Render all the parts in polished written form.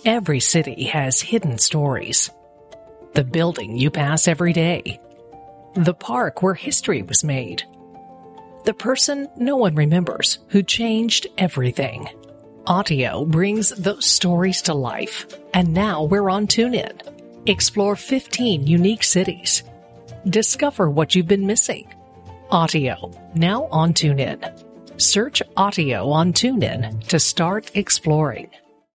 Every city has hidden stories. The building you pass every day. The park where history was made. The person no one remembers who changed everything. Audio brings those stories to life. And now we're on TuneIn. Explore 15 unique cities. Discover what you've been missing. Audio, now on TuneIn. Search Audio on TuneIn to start exploring.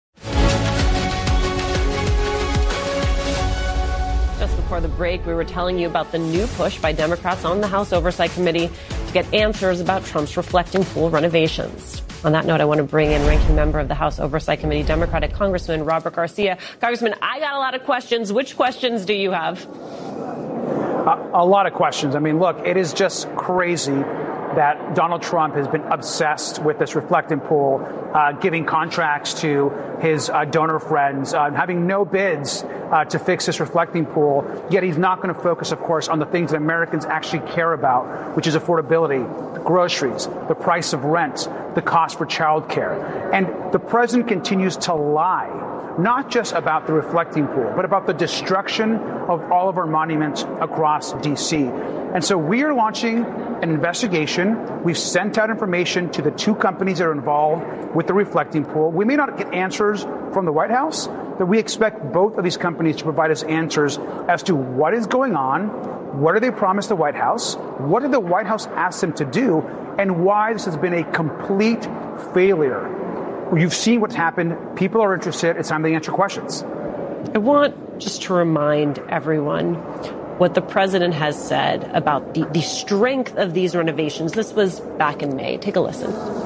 Just before the break, we were telling you about the new push by Democrats on the House Oversight Committee to get answers about Trump's reflecting pool renovations. On that note, I want to bring in ranking member of the House Oversight Committee, Democratic Congressman Robert Garcia. Congressman, I got a lot of questions. Which questions do you have? A lot of questions. I mean, look, it is just crazy that Donald Trump has been obsessed with this reflecting pool, giving contracts to his donor friends, having no bids to fix this reflecting pool. Yet he's not going to focus, of course, on the things that Americans actually care about, which is affordability, the groceries, the price of rent, the cost for childcare. And the president continues to lie, not just about the reflecting pool, but about the destruction of all of our monuments across D.C. And so we are launching an investigation. We've sent out information to the two companies that are involved with the reflecting pool. We may not get answers from the White House, but we expect both of these companies to provide us answers as to what is going on, what do they promise the White House, what did the White House ask them to do, and why this has been a complete failure. You've seen what's happened. People are interested. It's time they answer questions. I want just to remind everyone what the president has said about the strength of these renovations. This was back in May. Take a listen.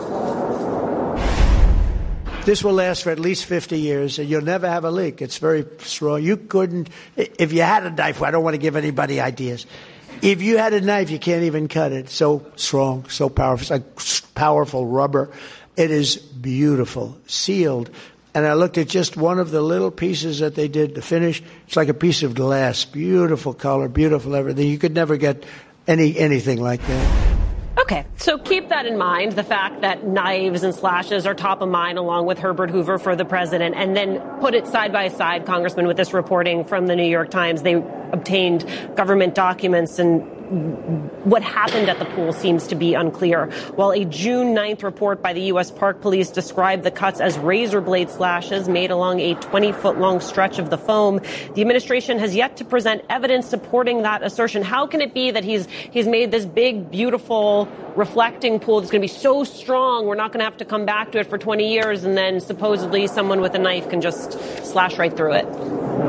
This will last for at least 50 years, and you'll never have a leak. It's very strong. You couldn't, if you had a knife, I don't want to give anybody ideas. If you had a knife, you can't even cut it. So strong, so powerful. It's like powerful rubber. It is beautiful, sealed. And I looked at just one of the little pieces that they did to finish. It's like a piece of glass. Beautiful color, beautiful everything. You could never get anything like that. Okay, so keep that in mind, the fact that knives and slashes are top of mind along with Herbert Hoover for the president, and then put it side by side, Congressman, with this reporting from the New York Times. They obtained government documents, and what happened at the pool seems to be unclear. While a June 9th report by the U.S. Park Police described the cuts as razor blade slashes made along a 20-foot-long stretch of the foam, the administration has yet to present evidence supporting that assertion. How can it be that he's made this big, beautiful, reflecting pool that's going to be so strong we're not going to have to come back to it for 20 years, and then supposedly someone with a knife can just slash right through it?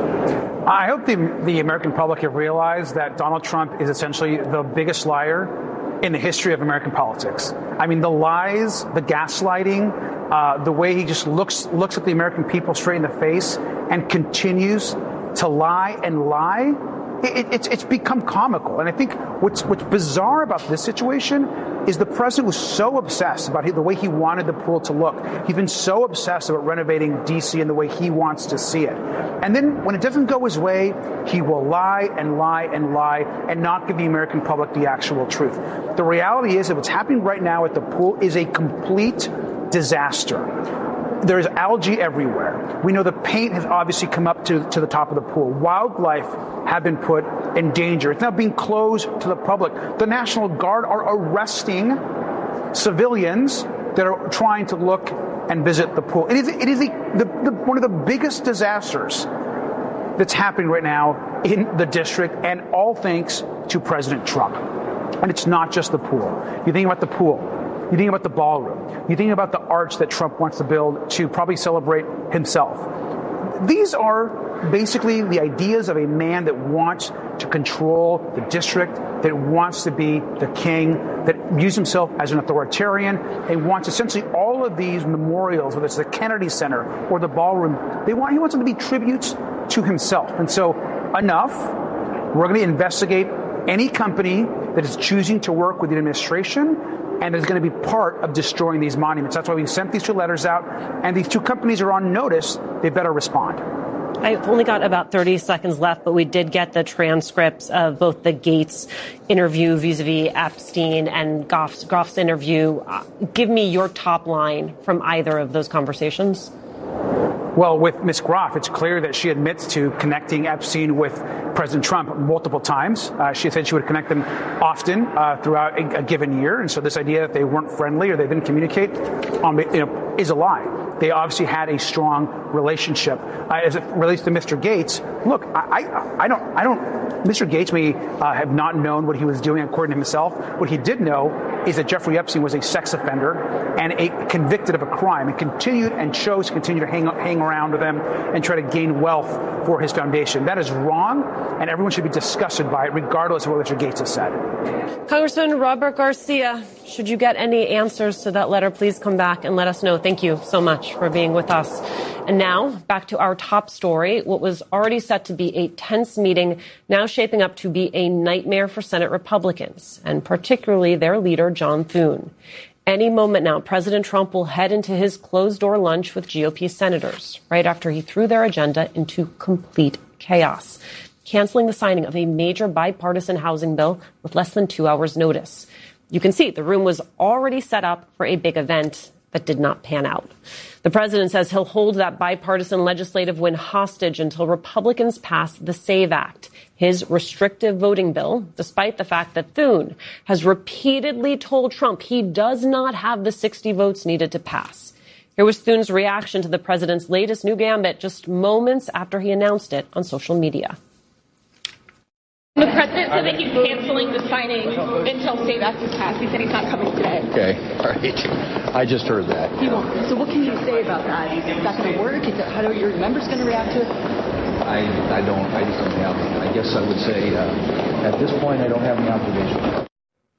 I hope the American public have realized that Donald Trump is essentially the biggest liar in the history of American politics. I mean, the lies, the gaslighting, the way he just looks at the American people straight in the face and continues to lie and lie. It's become comical. And I think what's bizarre about this situation is the president was so obsessed about the way he wanted the pool to look. He's been so obsessed about renovating D.C. in the way he wants to see it. And then when it doesn't go his way, he will lie and lie and lie and not give the American public the actual truth. The reality is that what's happening right now at the pool is a complete disaster. There's algae everywhere. We know the paint has obviously come up to the top of the pool. Wildlife have been put in danger. It's now being closed to the public. The National Guard are arresting civilians that are trying to look and visit the pool. It is one of the biggest disasters that's happening right now in the district, and all thanks to President Trump. And it's not just the pool. You think about the pool. You think about the ballroom. You think about the arch that Trump wants to build to probably celebrate himself. These are basically the ideas of a man that wants to control the district, that wants to be the king, that views himself as an authoritarian, and wants essentially all of these memorials, whether it's the Kennedy Center or the ballroom, he wants them to be tributes to himself. And so enough. We're going to investigate any company that is choosing to work with the administration and is going to be part of destroying these monuments. That's why we sent these two letters out, and these two companies are on notice. They better respond. I've only got about 30 seconds left, but we did get the transcripts of both the Gates interview vis-a-vis Epstein and Goff's interview. Give me your top line from either of those conversations. Well, with Ms. Groff, it's clear that she admits to connecting Epstein with President Trump multiple times. She said she would connect them often throughout a given year. And so this idea that they weren't friendly or they didn't communicate is a lie. They obviously had a strong relationship. As it relates to Mr. Gates, look, I don't. Mr. Gates may have not known what he was doing according to himself. What he did know is that Jeffrey Epstein was a sex offender and convicted of a crime, and chose to continue to hang around with them and try to gain wealth for his foundation. That is wrong, and everyone should be disgusted by it, regardless of what Mr. Gates has said. Congressman Robert Garcia, should you get any answers to that letter, please come back and let us know. Thank you so much for being with us. And now, back to our top story. What was already set to be a tense meeting, now shaping up to be a nightmare for Senate Republicans, and particularly their leader, John Thune. Any moment now, President Trump will head into his closed-door lunch with GOP senators, right after he threw their agenda into complete chaos, canceling the signing of a major bipartisan housing bill with less than 2 hours' notice. You can see the room was already set up for a big event that did not pan out. The president says he'll hold that bipartisan legislative win hostage until Republicans pass the SAVE Act, his restrictive voting bill, despite the fact that Thune has repeatedly told Trump he does not have the 60 votes needed to pass. Here was Thune's reaction to the president's latest new gambit just moments after he announced it on social media. The president said that he's canceling the signing until SAVE Act is passed. He said he's not coming today. Okay, all right. I just heard that. He won't. So what can you say about that? Is that going to work? How are your members going to react to it? I just don't have, I guess I would say, at this point, I don't have any observations.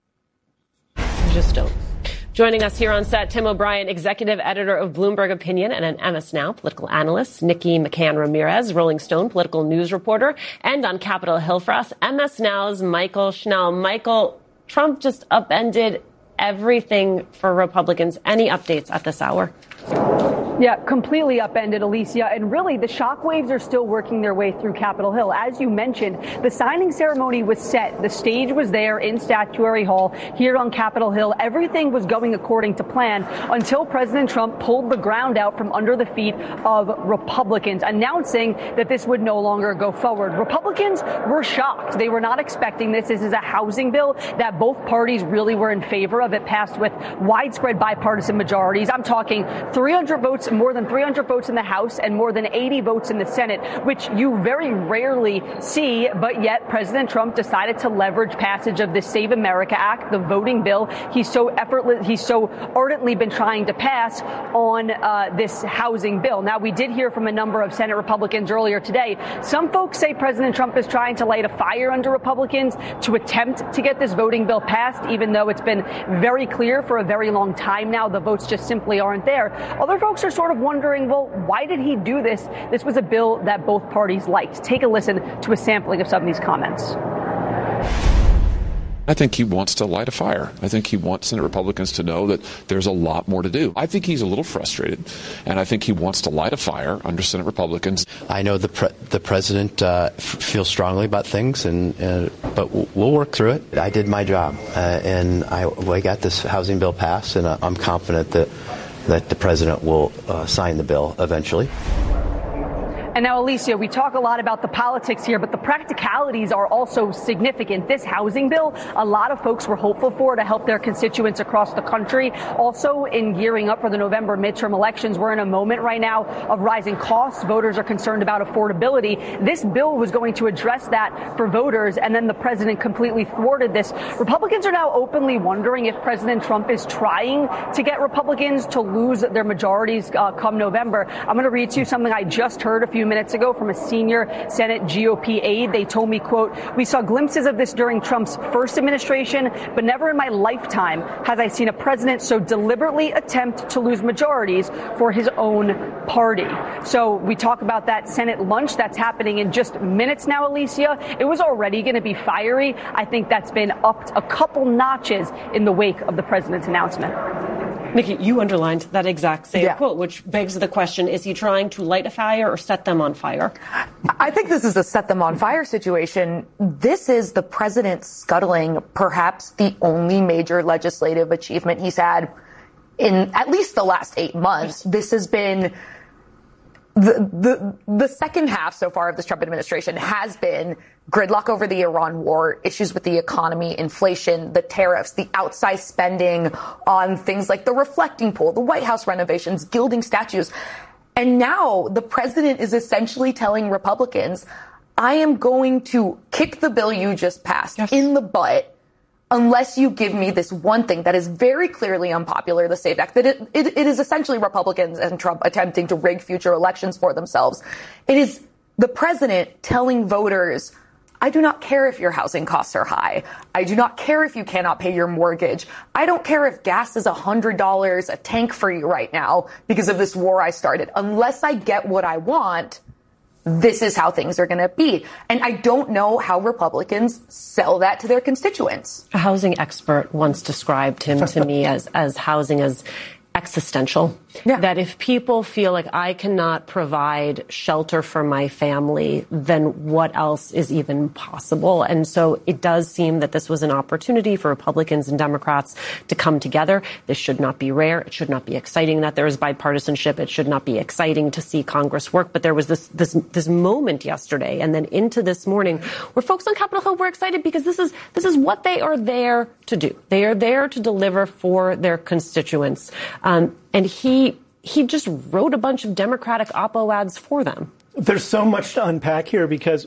You just don't. Joining us here on set, Tim O'Brien, executive editor of Bloomberg Opinion and an MS Now political analyst, Nikki McCann Ramirez, Rolling Stone political news reporter, and on Capitol Hill for us, MS Now's Michael Schnell. Michael, Trump just upended everything for Republicans. Any updates at this hour? Yeah, completely upended, Alicia. And really, the shockwaves are still working their way through Capitol Hill. As you mentioned, the signing ceremony was set. The stage was there in Statuary Hall here on Capitol Hill. Everything was going according to plan until President Trump pulled the ground out from under the feet of Republicans, announcing that this would no longer go forward. Republicans were shocked. They were not expecting this. This is a housing bill that both parties really were in favor of. It passed with widespread bipartisan majorities. I'm talking 300 votes, more than 300 votes in the House and more than 80 votes in the Senate, which you very rarely see. But yet President Trump decided to leverage passage of the Save America Act, the voting bill he's so ardently been trying to pass on this housing bill. Now, we did hear from a number of Senate Republicans earlier today. Some folks say President Trump is trying to light a fire under Republicans to attempt to get this voting bill passed, even though it's been very clear for a very long time now the votes just simply aren't there. Other folks are sort of wondering, well, why did he do this? This was a bill that both parties liked. Take a listen to a sampling of some of these comments. I think he wants to light a fire. I think he wants Senate Republicans to know that there's a lot more to do. I think he's a little frustrated, and I think he wants to light a fire under Senate Republicans. I know the president feels strongly about things, but we'll work through it. I did my job, and I got this housing bill passed, and I'm confident that the president will sign the bill eventually. And now, Alicia, we talk a lot about the politics here, but the practicalities are also significant. This housing bill, a lot of folks were hopeful for to help their constituents across the country. Also, in gearing up for the November midterm elections, we're in a moment right now of rising costs. Voters are concerned about affordability. This bill was going to address that for voters, and then the president completely thwarted this. Republicans are now openly wondering if President Trump is trying to get Republicans to lose their majorities come November. I'm going to read to you something I just heard a few minutes ago from a senior Senate GOP aide. They told me, quote, "We saw glimpses of this during Trump's first administration, but never in my lifetime has I seen a president so deliberately attempt to lose majorities for his own party." So we talk about that Senate lunch that's happening in just minutes now, Alicia. It was already going to be fiery. I think that's been upped a couple notches in the wake of the president's announcement. Nikki, you underlined that exact same quote, which begs the question, is he trying to light a fire or set them on fire? I think this is a set them on fire situation. This is the president scuttling perhaps the only major legislative achievement he's had in at least the last 8 months. This has been The second half so far of this Trump administration has been gridlock over the Iran war, issues with the economy, inflation, the tariffs, the outsized spending on things like the reflecting pool, the White House renovations, gilding statues. And now the president is essentially telling Republicans, I am going to kick the bill you just passed in the butt unless you give me this one thing that is very clearly unpopular, the SAVE Act, that it is essentially Republicans and Trump attempting to rig future elections for themselves. It is the president telling voters, I do not care if your housing costs are high. I do not care if you cannot pay your mortgage. I don't care if gas is $100 a tank for you right now because of this war I started. Unless I get what I want, this is how things are going to be. And I don't know how Republicans sell that to their constituents. A housing expert once described him to me as housing as existential. Yeah. That if people feel like I cannot provide shelter for my family, then what else is even possible? And so it does seem that this was an opportunity for Republicans and Democrats to come together. This should not be rare. It should not be exciting that there is bipartisanship. It should not be exciting to see Congress work. But there was this moment yesterday and then into this morning where folks on Capitol Hill were excited because this is what they are there to do. They are there to deliver for their constituents. And he just wrote a bunch of Democratic oppo ads for them. There's so much to unpack here because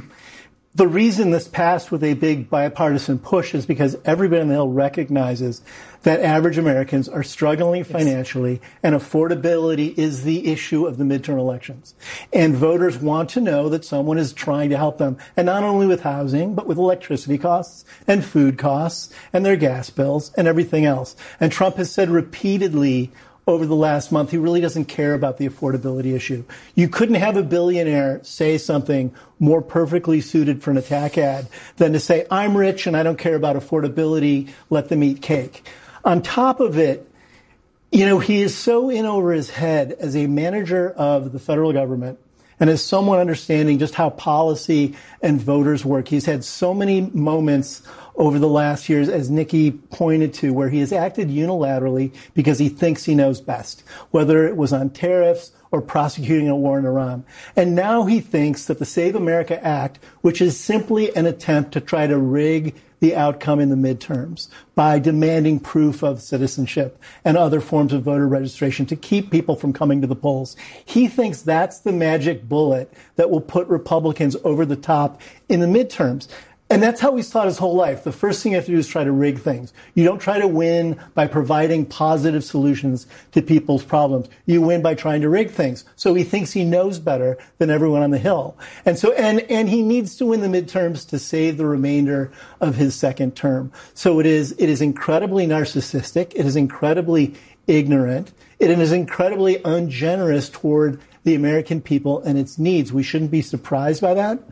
the reason this passed with a big bipartisan push is because everybody on the Hill recognizes that average Americans are struggling financially and affordability is the issue of the midterm elections. And voters want to know that someone is trying to help them, and not only with housing, but with electricity costs and food costs and their gas bills and everything else. And Trump has said repeatedly over the last month, he really doesn't care about the affordability issue. You couldn't have a billionaire say something more perfectly suited for an attack ad than to say, I'm rich and I don't care about affordability, let them eat cake. On top of it, you know, he is so in over his head as a manager of the federal government and as someone understanding just how policy and voters work. He's had so many moments over the last years, as Nikki pointed to, where he has acted unilaterally because he thinks he knows best, whether it was on tariffs or prosecuting a war in Iran. And now he thinks that the Save America Act, which is simply an attempt to try to rig the outcome in the midterms by demanding proof of citizenship and other forms of voter registration to keep people from coming to the polls. He thinks that's the magic bullet that will put Republicans over the top in the midterms. And that's how he's thought his whole life. The first thing you have to do is try to rig things. You don't try to win by providing positive solutions to people's problems. You win by trying to rig things. So he thinks he knows better than everyone on the Hill. And so, and he needs to win the midterms to save the remainder of his second term. So it is incredibly narcissistic. It is incredibly ignorant. It is incredibly ungenerous toward the American people and its needs. We shouldn't be surprised by that.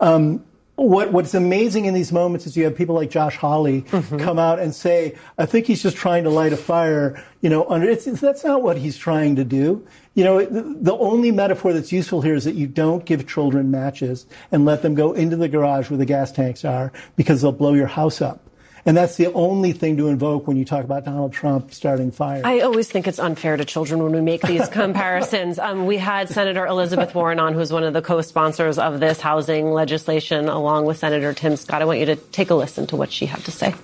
What's amazing in these moments is you have people like Josh Hawley come out and say, I think he's just trying to light a fire, you know, that's not what he's trying to do. You know, the only metaphor that's useful here is that you don't give children matches and let them go into the garage where the gas tanks are because they'll blow your house up. And that's the only thing to invoke when you talk about Donald Trump starting fires. I always think it's unfair to children when we make these comparisons. We had Senator Elizabeth Warren on, who's one of the co-sponsors of this housing legislation, along with Senator Tim Scott. I want you to take a listen to what she had to say.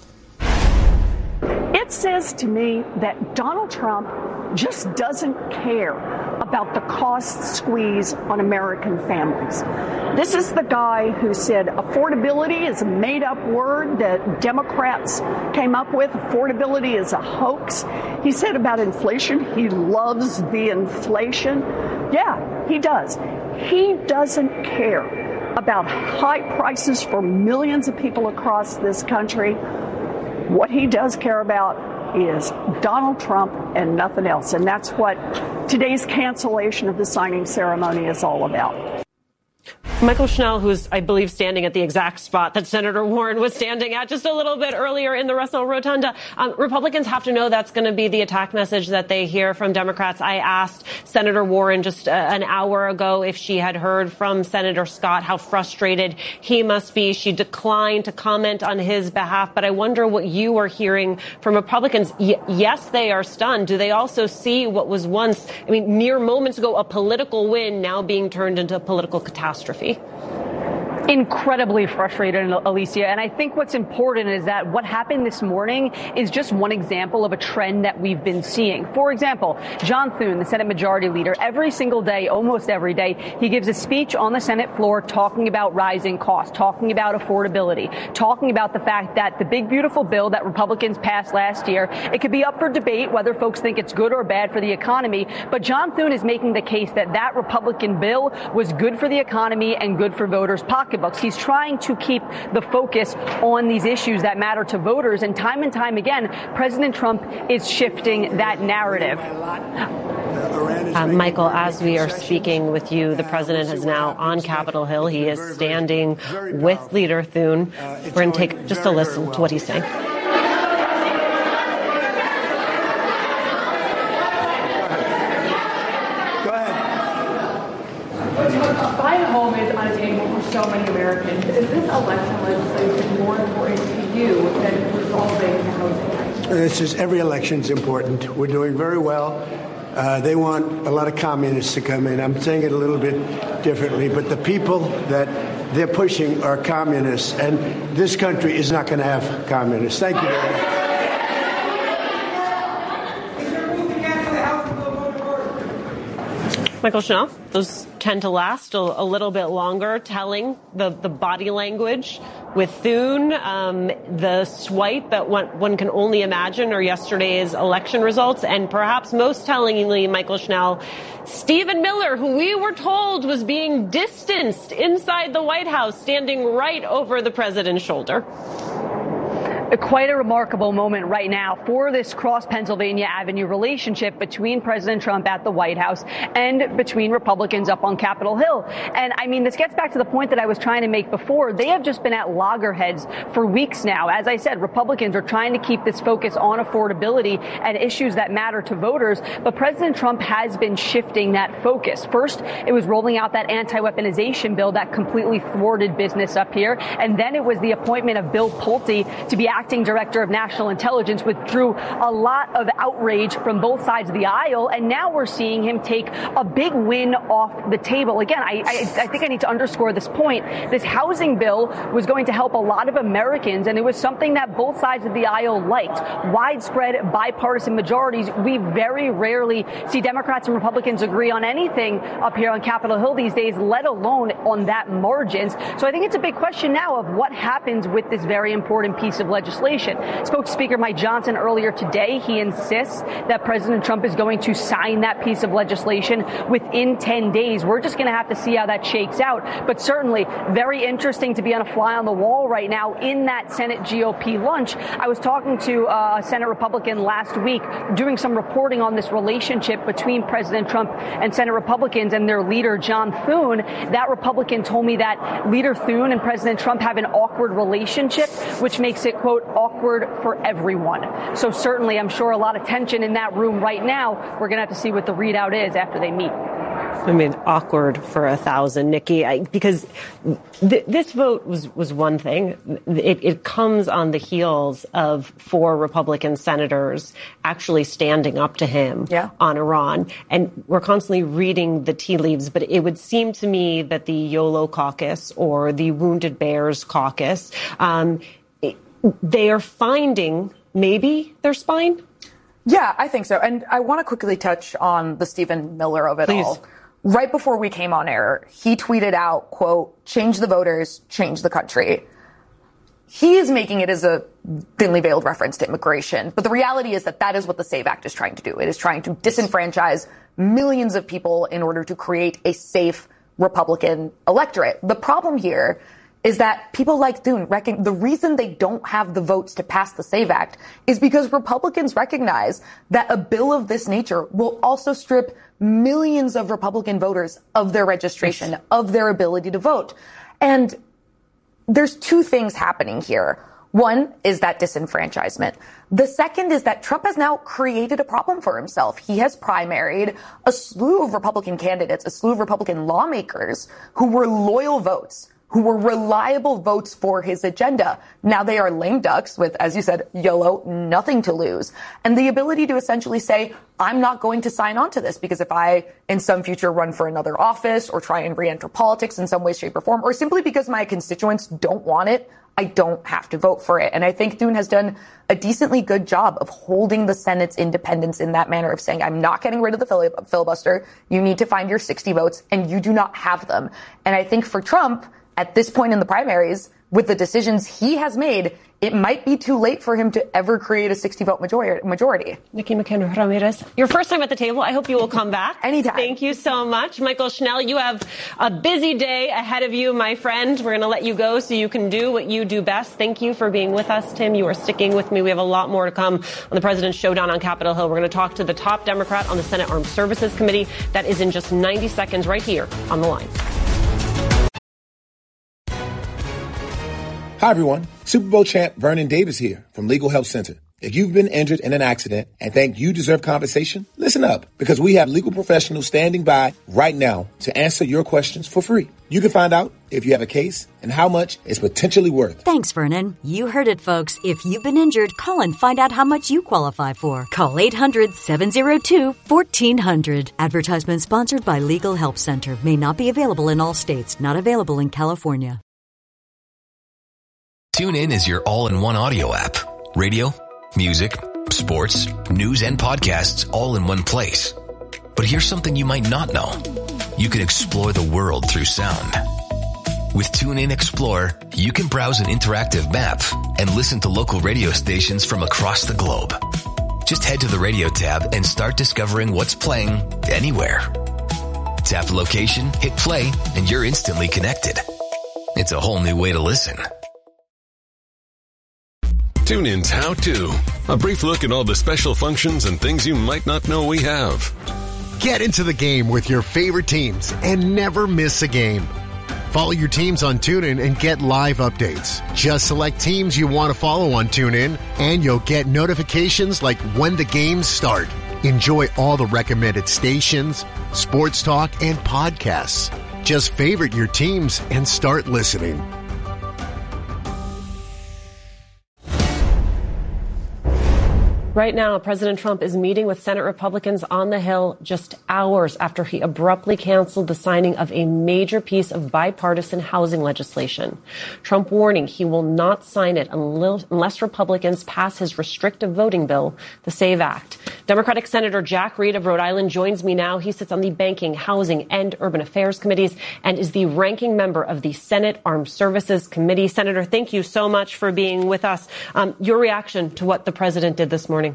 It says to me that Donald Trump just doesn't care about the cost squeeze on American families. This is the guy who said affordability is a made-up word that Democrats came up with. Affordability is a hoax. He said about inflation, he loves the inflation. Yeah, he does. He doesn't care about high prices for millions of people across this country. What he does care about is Donald Trump and nothing else. And that's what today's cancellation of the signing ceremony is all about. Michael Schnell, who's, I believe, standing at the exact spot that Senator Warren was standing at just a little bit earlier in the Russell Rotunda. Republicans have to know that's going to be the attack message that they hear from Democrats. I asked Senator Warren just an hour ago if she had heard from Senator Scott how frustrated he must be. She declined to comment on his behalf, but I wonder what you are hearing from Republicans. Yes, they are stunned. Do they also see what was once, mere moments ago, a political win now being turned into a political catastrophe? Incredibly frustrated, Alicia. And I think what's important is that what happened this morning is just one example of a trend that we've been seeing. For example, John Thune, the Senate Majority Leader, every single day, almost every day, he gives a speech on the Senate floor talking about rising costs, talking about affordability, talking about the fact that the big, beautiful bill that Republicans passed last year, it could be up for debate whether folks think it's good or bad for the economy. But John Thune is making the case that that Republican bill was good for the economy and good for voters' pocketbooks. He's trying to keep the focus on these issues that matter to voters. And time again, President Trump is shifting that narrative. Michael, as we are speaking with you, the president is now on Capitol Hill. He is standing with Leader Thune. We're going to take just a listen to what he's saying. Buying a home is unattainable for so many Americans. Is this election legislation more important to you than resolving the housing crisis? This is every election's important. We're doing very well. They want a lot of communists to come in. I'm saying it a little bit differently, but the people that they're pushing are communists, and this country is not going to have communists. Thank you very much. Michael Schnell, those tend to last a little bit longer, telling the body language with Thune, the swipe that one can only imagine are yesterday's election results, and perhaps most tellingly, Michael Schnell, Stephen Miller, who we were told was being distanced inside the White House, standing right over the president's shoulder. Quite a remarkable moment right now for this cross-Pennsylvania Avenue relationship between President Trump at the White House and between Republicans up on Capitol Hill. And this gets back to the point that I was trying to make before. They have just been at loggerheads for weeks now. As I said, Republicans are trying to keep this focus on affordability and issues that matter to voters. But President Trump has been shifting that focus. First, it was rolling out that anti-weaponization bill that completely thwarted business up here. And then it was the appointment of Bill Pulte to be acting director of national intelligence, which drew a lot of outrage from both sides of the aisle. And now we're seeing him take a big win off the table. Again, I think I need to underscore this point. This housing bill was going to help a lot of Americans, and it was something that both sides of the aisle liked. Widespread bipartisan majorities. We very rarely see Democrats and Republicans agree on anything up here on Capitol Hill these days, let alone on that margins. So I think it's a big question now of what happens with this very important piece of legislation. Spoke to Speaker Mike Johnson earlier today. He insists that President Trump is going to sign that piece of legislation within 10 days. We're just going to have to see how that shakes out. But certainly very interesting to be on a fly on the wall right now in that Senate GOP lunch. I was talking to a Senate Republican last week doing some reporting on this relationship between President Trump and Senate Republicans and their leader, John Thune. That Republican told me that Leader Thune and President Trump have an awkward relationship, which makes it, quote, awkward for everyone. So certainly, I'm sure a lot of tension in that room right now. We're going to have to see what the readout is after they meet. Awkward for 1,000, Nikki, because this vote was one thing. It comes on the heels of 4 Republican senators actually standing up to him on Iran. And we're constantly reading the tea leaves, but it would seem to me that the YOLO caucus or the Wounded Bears caucus, they are finding maybe their spine? Yeah, I think so. And I want to quickly touch on the Stephen Miller of it all. Right before we came on air, he tweeted out, quote, change the voters, change the country. He is making it as a thinly veiled reference to immigration. But the reality is that is what the SAVE Act is trying to do. It is trying to disenfranchise millions of people in order to create a safe Republican electorate. The problem here is that people like Thune reckon the reason they don't have the votes to pass the SAVE Act is because Republicans recognize that a bill of this nature will also strip millions of Republican voters of their registration, of their ability to vote. And there's two things happening here. One is that disenfranchisement. The second is that Trump has now created a problem for himself. He has primaried a slew of Republican candidates, a slew of Republican lawmakers who were loyal votes, who were reliable votes for his agenda. Now they are lame ducks with, as you said, YOLO, nothing to lose. And the ability to essentially say, I'm not going to sign on to this because if I, in some future, run for another office or try and re-enter politics in some way, shape, or form, or simply because my constituents don't want it, I don't have to vote for it. And I think Thune has done a decently good job of holding the Senate's independence in that manner of saying, I'm not getting rid of the filibuster. You need to find your 60 votes, and you do not have them. And I think for Trump, at this point in the primaries, with the decisions he has made, it might be too late for him to ever create a 60-vote majority. Nikki McKenna Ramirez, your first time at the table. I hope you will come back. Anytime. Thank you so much. Michael Schnell, you have a busy day ahead of you, my friend. We're going to let you go so you can do what you do best. Thank you for being with us, Tim. You are sticking with me. We have a lot more to come on the President's Showdown on Capitol Hill. We're going to talk to the top Democrat on the Senate Armed Services Committee. That is in just 90 seconds right here on The Line. Hi, everyone. Super Bowl champ Vernon Davis here from Legal Help Center. If you've been injured in an accident and think you deserve compensation, listen up, because we have legal professionals standing by right now to answer your questions for free. You can find out if you have a case and how much it's potentially worth. Thanks, Vernon. You heard it, folks. If you've been injured, call and find out how much you qualify for. Call 800-702-1400. Advertisement sponsored by Legal Help Center. May not be available in all states. Not available in California. TuneIn is your all-in-one audio app. Radio, music, sports, news, and podcasts all in one place. But here's something you might not know. You can explore the world through sound. With TuneIn Explorer, you can browse an interactive map and listen to local radio stations from across the globe. Just head to the radio tab and start discovering what's playing anywhere. Tap the location, hit play, and you're instantly connected. It's a whole new way to listen. TuneIn's How To. A brief look at all the special functions and things you might not know we have. Get into the game with your favorite teams and never miss a game. Follow your teams on TuneIn and get live updates. Just select teams you want to follow on TuneIn, and you'll get notifications like when the games start. Enjoy all the recommended stations, sports talk, and podcasts. Just favorite your teams and start listening. Right now, President Trump is meeting with Senate Republicans on the Hill just hours after he abruptly canceled the signing of a major piece of bipartisan housing legislation. Trump warning he will not sign it unless Republicans pass his restrictive voting bill, the SAVE Act. Democratic Senator Jack Reed of Rhode Island joins me now. He sits on the Banking, Housing, and Urban Affairs Committees and is the ranking member of the Senate Armed Services Committee. Senator, thank you so much for being with us. Your reaction to what the president did this morning?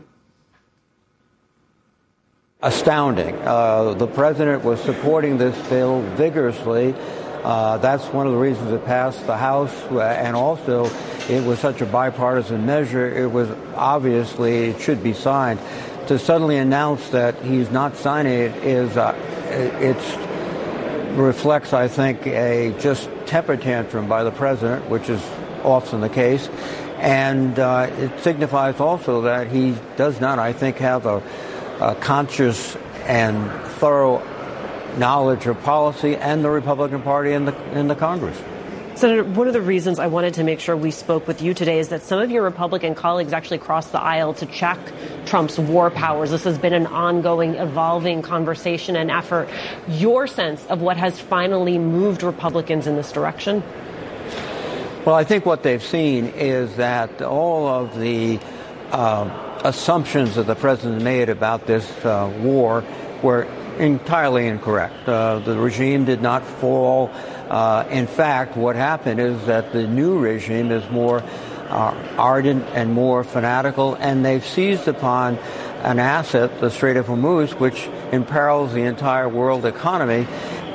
Astounding. The president was supporting this bill vigorously. That's one of the reasons it passed the House, and also it was such a bipartisan measure. It was obviously it should be signed. To suddenly announce that he's not signing it is it reflects, I think, a just temper tantrum by the president, which is often the case, and it signifies also that he does not, I think, have a conscious and thorough knowledge of policy and the Republican Party in the Congress. Senator, one of the reasons I wanted to make sure we spoke with you today is that some of your Republican colleagues actually crossed the aisle to check Trump's war powers. This has been an ongoing, evolving conversation and effort. Your sense of what has finally moved Republicans in this direction? Well, I think what they've seen is that all of the assumptions that the president made about this war were entirely incorrect. The regime did not fall. In fact, what happened is that the new regime is more ardent and more fanatical, and they've seized upon an asset, the Strait of Hormuz, which imperils the entire world economy.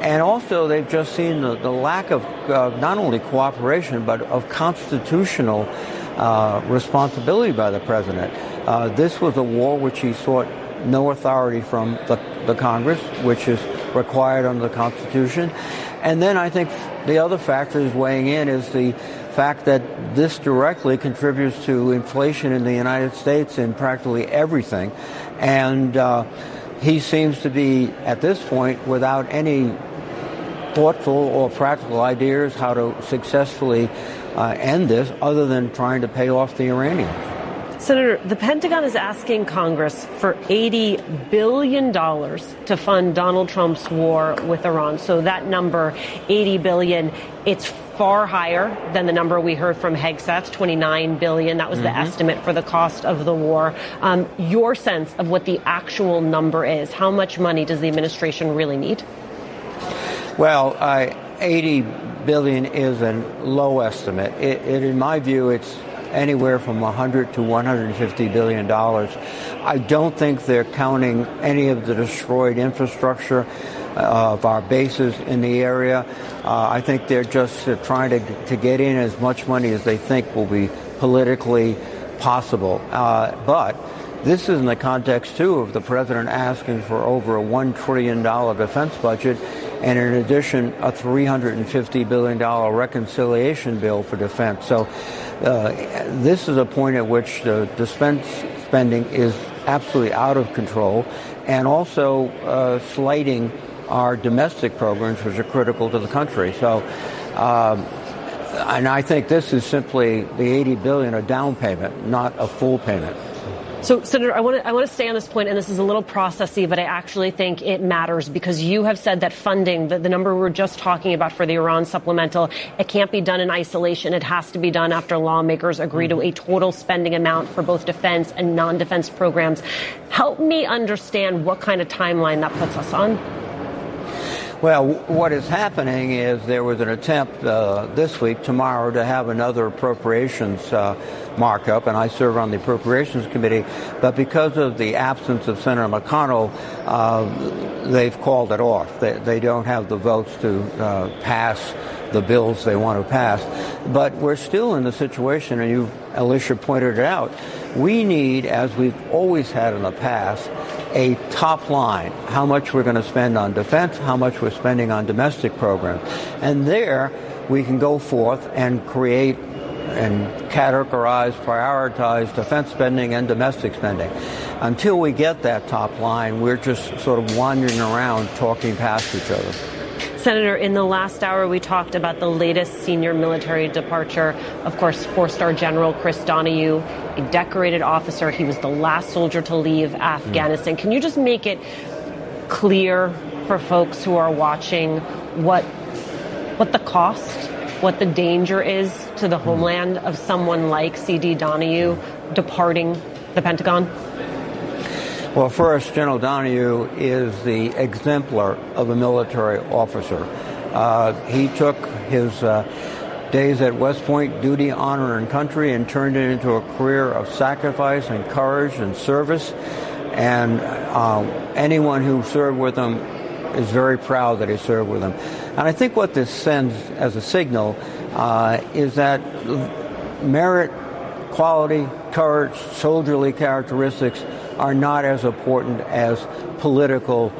And also, they've just seen the lack of not only cooperation, but of constitutional responsibility by the president. This was a war which he sought no authority from the Congress, which is required under the Constitution. And then I think the other factors weighing in is the fact that this directly contributes to inflation in the United States in practically everything. And he seems to be, at this point, without any thoughtful or practical ideas how to successfully end this other than trying to pay off the Iranians. Senator, the Pentagon is asking Congress for $80 billion to fund Donald Trump's war with Iran. So that number, $80 billion, it's far higher than the number we heard from Hegseth, $29 billion. That was the estimate for the cost of the war. Your sense of what the actual number is, how much money does the administration really need? Well, $80 billion is a low estimate. In my view, it's anywhere from $100 to $150 billion. I don't think they're counting any of the destroyed infrastructure of our bases in the area. I think they're just trying to get in as much money as they think will be politically possible. But this is in the context, too, of the president asking for over a $1 trillion defense budget, and in addition, a $350 billion reconciliation bill for defense. So this is a point at which the defense spending is absolutely out of control, and also slighting our domestic programs, which are critical to the country. So, and I think this is simply the $80 billion a down payment, not a full payment. So, Senator, I want to stay on this point, and this is a little processy, but I actually think it matters because you have said that funding, the number we were just talking about for the Iran supplemental, it can't be done in isolation. It has to be done after lawmakers agree to a total spending amount for both defense and non-defense programs. Help me understand what kind of timeline that puts us on. Well, what is happening is there was an attempt this week, tomorrow, to have another appropriations markup, and I serve on the Appropriations Committee, but because of the absence of Senator McConnell, they've called it off. They don't have the votes to pass the bills they want to pass. But we're still in the situation, and you, Alicia, pointed it out, we need, as we've always had in the past, a top line, how much we're going to spend on defense, how much we're spending on domestic programs. And there we can go forth and create and categorize, prioritize defense spending and domestic spending. Until we get that top line, we're just sort of wandering around talking past each other. Senator, in the last hour, we talked about the latest senior military departure. Of course, four-star General Chris Donahue, a decorated officer. He was the last soldier to leave Afghanistan. Can you just make it clear for folks who are watching what the cost, what the danger is to the homeland of someone like C.D. Donahue departing the Pentagon? Well, first, General Donahue is the exemplar of a military officer. He took his days at West Point, duty, honor, and country, and turned it into a career of sacrifice and courage and service. And anyone who served with him is very proud that he served with him. And I think what this sends as a signal is that merit, quality, courage, soldierly characteristics are not as important as political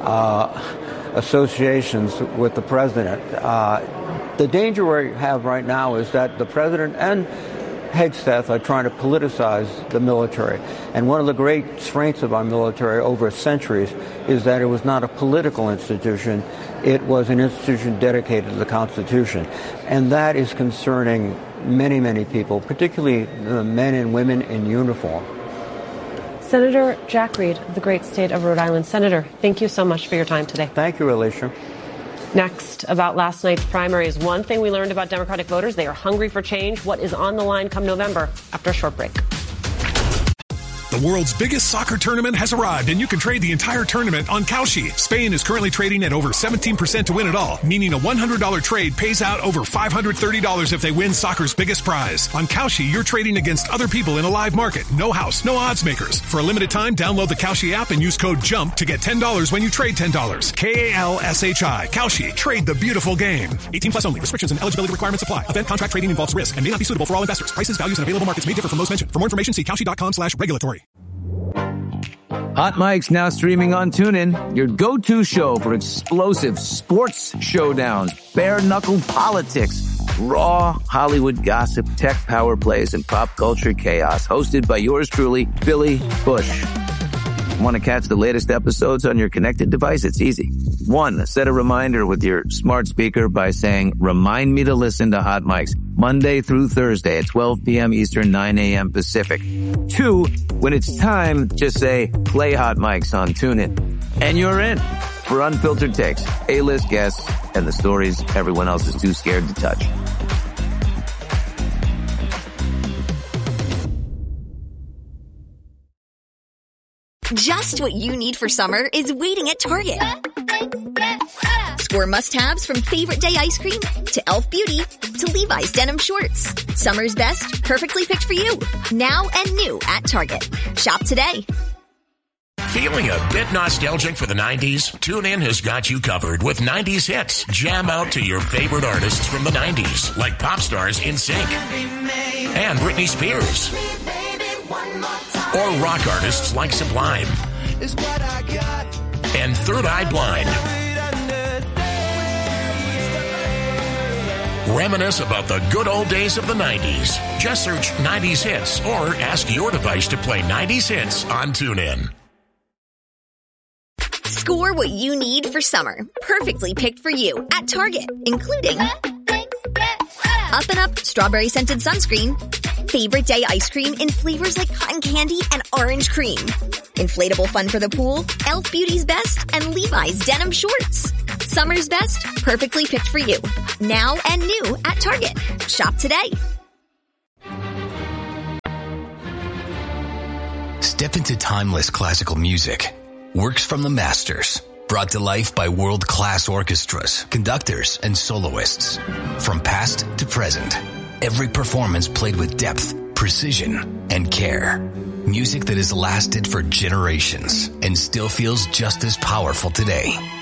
associations with the president. The danger we have right now is that the president and Hegseth are trying to politicize the military. And one of the great strengths of our military over centuries is that it was not a political institution. It was an institution dedicated to the Constitution. And that is concerning many, many people, particularly the men and women in uniform. Senator Jack Reed of the great state of Rhode Island. Senator, thank you so much for your time today. Thank you, Alicia. Next, about last night's primaries. One thing we learned about Democratic voters, they are hungry for change. What is on the line come November? After a short break. The world's biggest soccer tournament has arrived, and you can trade the entire tournament on Kalshi. Spain is currently trading at over 17% to win it all, meaning a $100 trade pays out over $530 if they win soccer's biggest prize. On Kalshi, you're trading against other people in a live market. No house, no odds makers. For a limited time, download the Kalshi app and use code JUMP to get $10 when you trade $10. Kalshi. Kalshi. Trade the beautiful game. 18 plus only. Restrictions and eligibility requirements apply. Event contract trading involves risk and may not be suitable for all investors. Prices, values, and available markets may differ from those mentioned. For more information, see Kalshi.com/regulatory. Hot Mike's now streaming on TuneIn, your go-to show for explosive sports showdowns, bare-knuckle politics, raw Hollywood gossip, tech power plays, and pop culture chaos. Hosted by yours truly, Billy Bush. Want to catch the latest episodes on your connected device? It's easy. 1. Set a reminder with your smart speaker by saying, "Remind me to listen to Hot Mike's Monday through Thursday at 12 p.m. Eastern, 9 a.m. Pacific." 2. When it's time, just say, "Play Hot Mike's" on TuneIn. And you're in for unfiltered takes, A-list guests, and the stories everyone else is too scared to touch. Just what you need for summer is waiting at Target. Score must-haves from favorite day ice cream to Elf Beauty to Levi's denim shorts. Summer's best, perfectly picked for you. Now and new at Target. Shop today. Feeling a bit nostalgic for the 90s? TuneIn has got you covered with 90s hits. Jam out to your favorite artists from the 90s, like pop stars NSYNC and Britney Spears. Or rock artists like Sublime and Third Eye Blind. Reminisce about the good old days of the 90s. Just search 90s hits or ask your device to play 90s hits on TuneIn. Score what you need for summer, perfectly picked for you at Target, including Up and Up Strawberry Scented Sunscreen, favorite day ice cream in flavors like cotton candy and orange cream, inflatable fun for the pool, Elf Beauty's Best, and Levi's denim shorts. Summer's best, perfectly picked for you. Now and new at Target. Shop today. Step into timeless classical music. Works from the masters. Brought to life by world-class orchestras, conductors, and soloists. From past to present. Every performance played with depth, precision, and care. Music that has lasted for generations and still feels just as powerful today.